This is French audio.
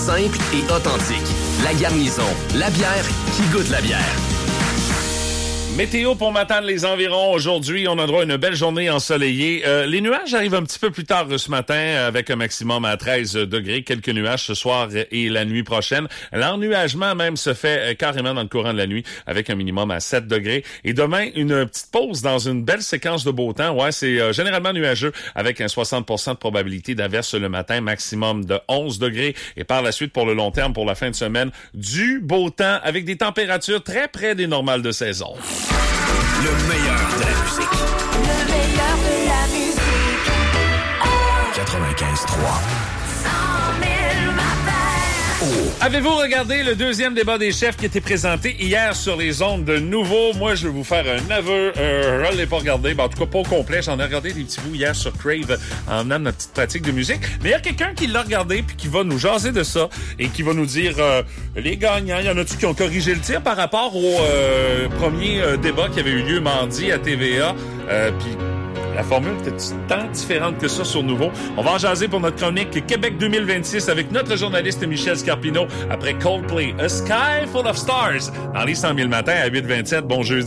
simple et authentique. La Garnison, la bière qui goûte la bière. Météo pour m'attendre les environs. Aujourd'hui, on a droit à une belle journée ensoleillée. Les nuages arrivent un petit peu plus tard ce matin avec un maximum à 13 degrés. Quelques nuages ce soir et la nuit prochaine. L'ennuagement même se fait carrément dans le courant de la nuit avec un minimum à 7 degrés. Et demain, une petite pause dans une belle séquence de beau temps. Ouais, c'est généralement nuageux avec un 60% de probabilité d'averse le matin, maximum de 11 degrés. Et par la suite, pour le long terme, pour la fin de semaine, du beau temps avec des températures très près des normales de saison. Le meilleur de la musique. Le meilleur de la musique. Oh. 95.3. 100 000 matins. Oh. Avez-vous regardé le deuxième débat des chefs qui était présenté hier sur les ondes de Nouveau? Moi, je vais vous faire un aveu. Je ne l'ai pas regardé. En tout cas, pas au complet. J'en ai regardé des petits bouts hier sur Crave en menant notre petite pratique de musique. Mais il y a quelqu'un qui l'a regardé puis qui va nous jaser de ça et qui va nous dire les gagnants. Il y en a-tu qui ont corrigé le tir par rapport au premier débat qui avait eu lieu mardi à TVA? Puis la formule était tant différente que ça sur Nouveau. On va en jaser pour notre chronique Québec 2026 avec notre journaliste Michel Scarpino après Coldplay, A Sky Full of Stars dans les 100 000 matins à 8h27. Bon jeudi.